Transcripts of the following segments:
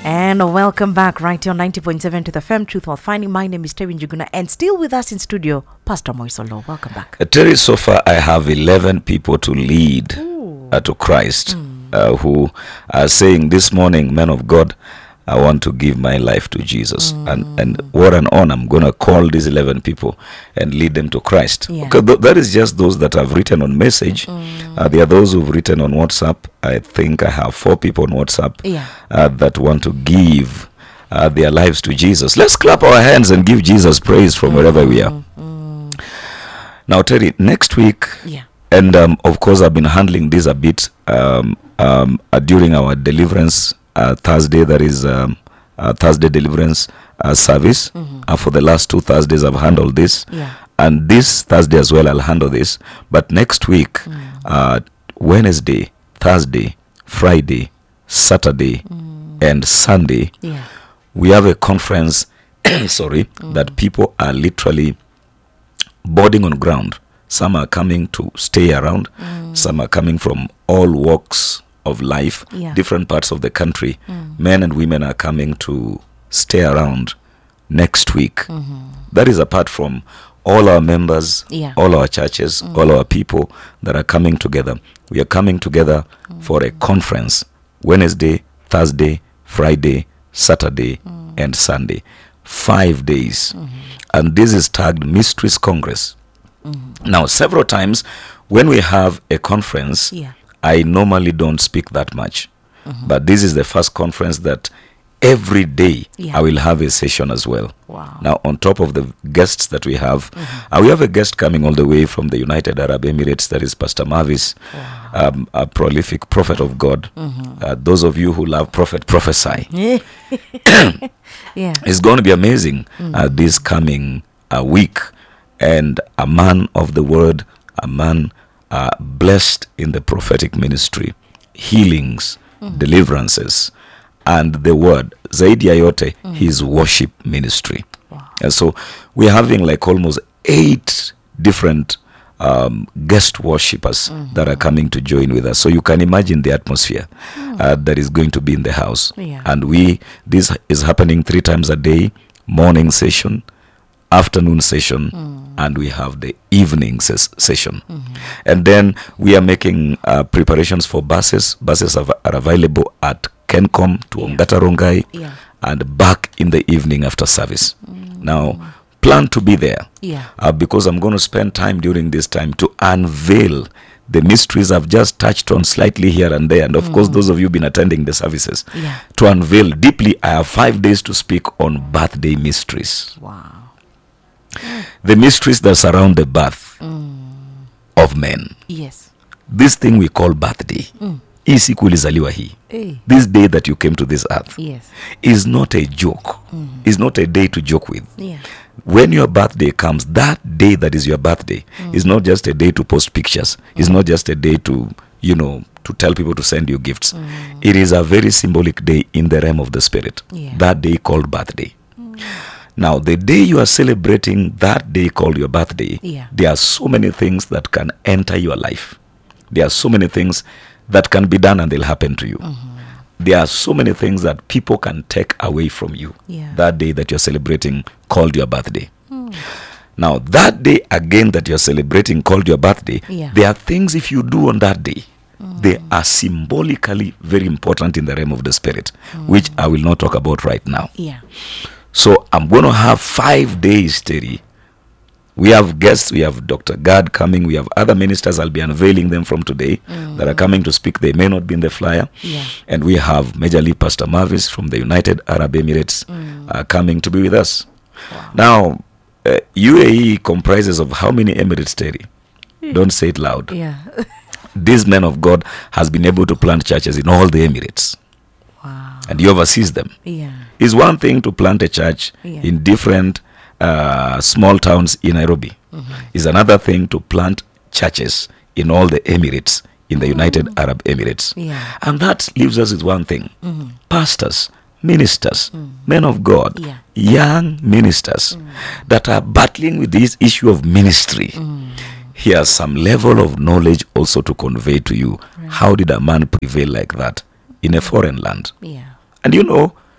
And welcome back right here on 90.7 to the FM Truth While Finding. My name is Terry Njuguna, and still with us in studio, Pastor Moisolo. Welcome back. Terry, so far I have 11 people to lead to Christ who are saying this morning, men of God, I want to give my life to Jesus. And what an honor. I'm going to call these 11 people and lead them to Christ. Yeah. Because that is just those that have written on message. There are those who've written on WhatsApp. I think I have 4 people on WhatsApp that want to give their lives to Jesus. Let's clap our hands and give Jesus praise from wherever we are. Now, Terry, next week, and of course, I've been handling this a bit during our deliverance Thursday, that is Thursday deliverance service. For the last 2 Thursdays, I've handled this. And this Thursday as well, I'll handle this. But next week, Wednesday, Thursday, Friday, Saturday, and Sunday, we have a conference, that people are literally boarding on ground. Some are coming to stay around. Some are coming from all walks of life, different parts of the country. Men and women are coming to stay around next week. That is apart from all our members, all our churches, all our people that are coming together. We are coming together for a conference Wednesday, Thursday, Friday, Saturday, and Sunday. 5 days. And this is tagged Mysteries Congress. Now, several times when we have a conference, I normally don't speak that much. But this is the first conference that every day I will have a session as well. Now, on top of the guests that we have a guest coming all the way from the United Arab Emirates, that is Pastor Mavis, a prolific prophet of God. Those of you who love prophet, prophesy. It's going to be amazing this coming week. And a man of the word, a man blessed in the prophetic ministry, healings, deliverances, and the word, Zaidi Ayote, his worship ministry. And so we're having like almost 8 different guest worshippers that are coming to join with us. So you can imagine the atmosphere that is going to be in the house. And this is happening 3 times a day, morning session, afternoon session, and we have the evening session. And then we are making preparations for buses. Buses are available at Kencom to Ongata Rongai and back in the evening after service. Now, plan to be there because I'm going to spend time during this time to unveil the mysteries I've just touched on slightly here and there. And of course, those of you who've been attending the services, to unveil deeply, I have 5 days to speak on birthday mysteries. The mysteries that surround the birth of men. This thing we call birthday. Hii siku ulizaliwa hii. This day that you came to this earth is not a joke. Is not a day to joke with. When your birthday comes, that day that is your birthday is not just a day to post pictures. It's not just a day to, to tell people to send you gifts. It is a very symbolic day in the realm of the spirit. That day called birthday. Now, the day you are celebrating that day called your birthday, there are so many things that can enter your life. There are so many things that can be done and they'll happen to you. There are so many things that people can take away from you that day that you're celebrating called your birthday. Now, that day again that you're celebrating called your birthday, there are things if you do on that day, they are symbolically very important in the realm of the spirit, which I will not talk about right now. So I'm going to have 5 days, Terry. We have guests. We have Dr. Gad coming. We have other ministers. I'll be unveiling them from today that are coming to speak. They may not be in the flyer. And we have Major League Pastor Mavis from the United Arab Emirates coming to be with us. Now, UAE comprises of how many Emirates, Terry? Don't say it loud. This man of God has been able to plant churches in all the Emirates. And he oversees them. It's one thing to plant a church in different small towns in Nairobi. It's another thing to plant churches in all the Emirates, in the United Arab Emirates. And that leaves us with one thing. Pastors, ministers, men of God, young ministers that are battling with this issue of ministry. Here's some level of knowledge also to convey to you. How did a man prevail like that in a foreign land? And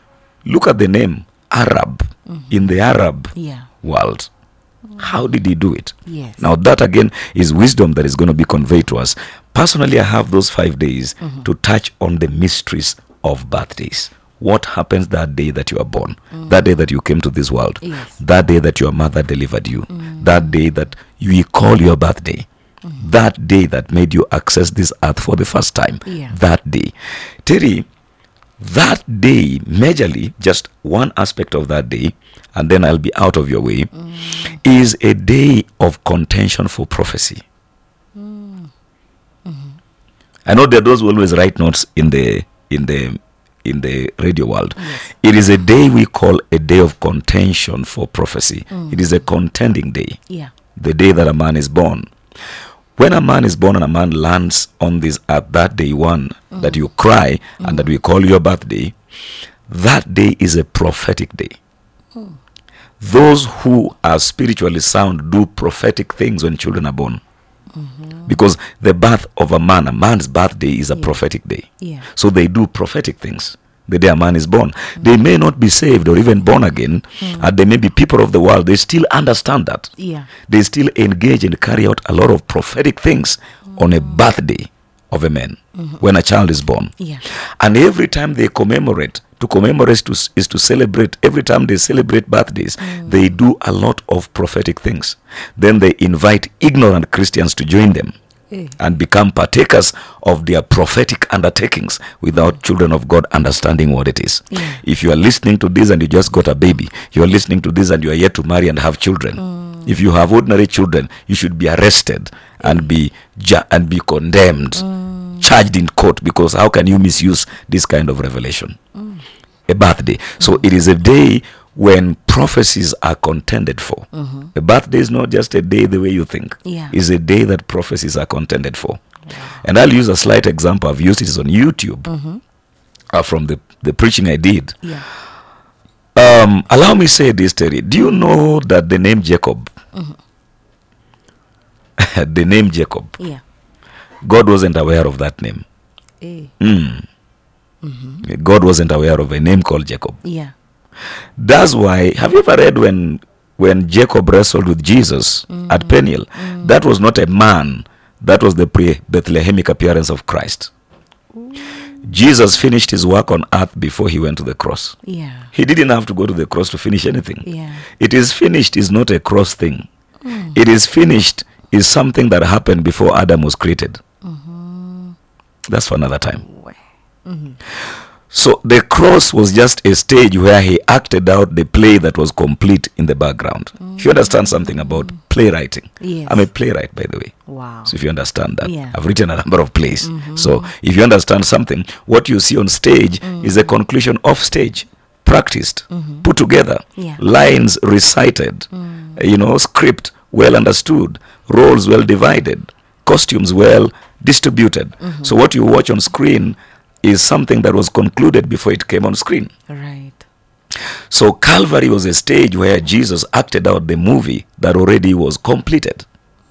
Look at the name Arab in the Arab Yeah. world. How did he do it? Yes. Now that again is wisdom that is going to be conveyed to us. Personally, I have those 5 days to touch on the mysteries of birthdays. What happens that day that you are born? That day that you came to this world? Yes. That day that your mother delivered you? That day that you call your birthday? That day that made you access this earth for the first time? Yeah. That day. Terry, that day, majorly, just one aspect of that day, and then I'll be out of your way, is a day of contention for prophecy. I know there are those who always write notes in the radio world. Yes. It is a day we call a day of contention for prophecy. It is a contending day. Yeah. The day that a man is born. When a man is born and a man lands on this earth, that day one that you cry and that we call your birthday, that day is a prophetic day. Those who are spiritually sound do prophetic things when children are born. Because the birth of a man's birthday is a prophetic day. Yeah. So they do prophetic things the day a man is born. They may not be saved or even born again, and they may be people of the world. They still understand that. Yeah. They still engage and carry out a lot of prophetic things on a birthday of a man when a child is born. Yeah. And every time they commemorate, to commemorate is to celebrate. Every time they celebrate birthdays, they do a lot of prophetic things. Then they invite ignorant Christians to join them and become partakers of their prophetic undertakings without children of God understanding what it is. Yeah. If you are listening to this and you just got a baby, you are listening to this and you are yet to marry and have children. If you have ordinary children, you should be arrested and be condemned, charged in court, because how can you misuse this kind of revelation? A birthday. So it is a day when prophecies are contended for. A birthday is not just a day the way you think. Yeah. It's a day that prophecies are contended for. And I'll use a slight example. I've used it on YouTube from the preaching I did. Yeah. Allow me say this, Terry. Do you know that the name Jacob, the name Jacob, Yeah. God wasn't aware of that name. God wasn't aware of a name called Jacob. Yeah. That's why, have you ever read when Jacob wrestled with Jesus at Peniel? That was not a man. That was the pre-Bethlehemic appearance of Christ. Jesus finished his work on earth before he went to the cross. Yeah. He didn't have to go to the cross to finish anything. Yeah. It is finished is not a cross thing. It is finished is something that happened before Adam was created. That's for another time. So the cross was just a stage where he acted out the play that was complete in the background. If you understand something about playwriting, Yes. I'm a playwright, by the way. Wow. So if you understand that, Yeah. I've written a number of plays. So if you understand something, what you see on stage is a conclusion of stage, practiced, put together, Yeah. lines recited, script well understood, roles well divided, costumes well distributed. So what you watch on screen is something that was concluded before it came on screen. Right. So Calvary was a stage where Jesus acted out the movie that already was completed.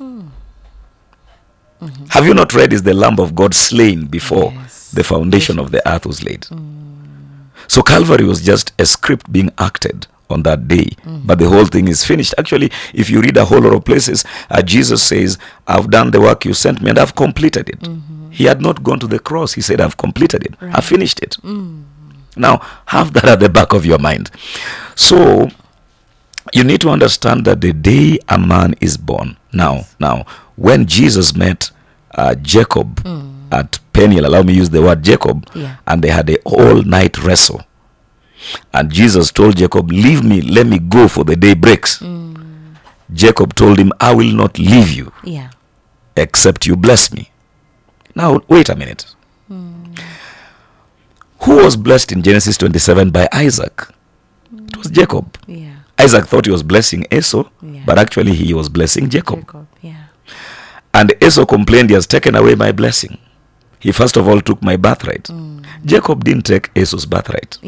Have you not read, is the Lamb of God slain before Yes. the foundation of the earth was laid? So Calvary was just a script being acted on that day, but the whole thing is finished. Actually, if you read a whole lot of places, Jesus says, I've done the work you sent me and I've completed it. He had not gone to the cross. He said, I've completed it. Right. I've finished it. Now, have that at the back of your mind. So, you need to understand that the day a man is born. Now, when Jesus met Jacob at Peniel, allow me to use the word Jacob, Yeah. and they had a all-night wrestle. And Jesus told Jacob, leave me, let me go, for the day breaks. Jacob told him, I will not leave you Yeah. except you bless me. Now, wait a minute. Who was blessed in Genesis 27 by Isaac? It was Jacob. Yeah. Isaac thought he was blessing Esau, Yeah. but actually he was blessing Jacob. Jacob. Yeah. And Esau complained, he has taken away my blessing. He first of all took my birthright. Jacob didn't take Esau's birthright.